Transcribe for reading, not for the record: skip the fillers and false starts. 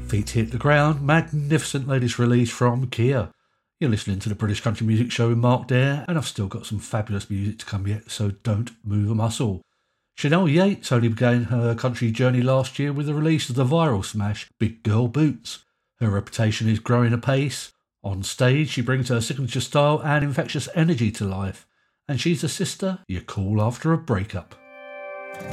Feet hit the ground, magnificent latest release from Kia. You're listening to the British Country Music Show with Mark Dare, and I've still got some fabulous music to come yet, so don't move a muscle. Chanel Yates only began her country journey last year with the release of the viral smash Big Girl Boots. Her reputation is growing apace. On stage, she brings her signature style and infectious energy to life, and she's a sister you call after a breakup.